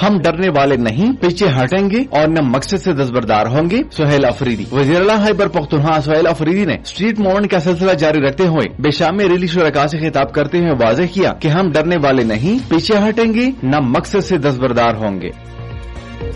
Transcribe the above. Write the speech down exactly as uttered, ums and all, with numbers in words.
हम डरने वाले नहीं, पीछे हटेंगे और न मकसद से दस्तबरदार होंगे। सुहेल अफरीदी। वज़ीर-ए-आला खैबर पख्तूनख्वा सुहेल अफरीदी ने स्ट्रीट मूवमेंट का सिलसिला जारी रखते हुए बेशाम में रैली शुरका से खिताब करते हुए वाज़ेह किया कि हम डरने वाले नहीं, पीछे हटेंगे न मकसद से दस्तबरदार होंगे।